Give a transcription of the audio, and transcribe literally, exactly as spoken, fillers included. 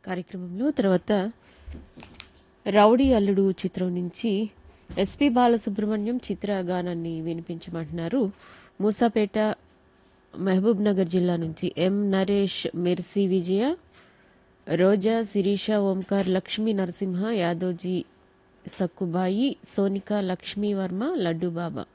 కార్యక్రమంలో తర్వాత రౌడీ అల్లుడు చిత్రం నుంచి ఎస్పి బాలసుబ్రహ్మణ్యం చిత్ర గానాన్ని వినిపించమంటున్నారు. మూసాపేట మహబూబ్ నగర్ జిల్లా నుంచి ఎం నరేష్, మిర్సి విజయ, రోజా, శిరీష, ఓంకార్, లక్ష్మీ నరసింహ, యాదోజీ, సక్కుబాయి, సోనిక, లక్ష్మీ వర్మ, లడ్డు బాబా